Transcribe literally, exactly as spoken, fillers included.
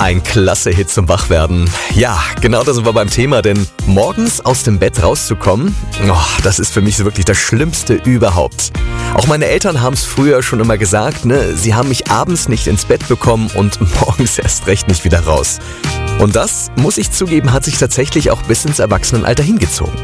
Ein klasse Hit zum Wachwerden. Ja, genau da sind wir beim Thema, denn morgens aus dem Bett rauszukommen, oh, das ist für mich so wirklich das Schlimmste überhaupt. Auch meine Eltern haben es früher schon immer gesagt, ne? Sie haben mich abends nicht ins Bett bekommen und morgens erst recht nicht wieder raus. Und das, muss ich zugeben, hat sich tatsächlich auch bis ins Erwachsenenalter hingezogen.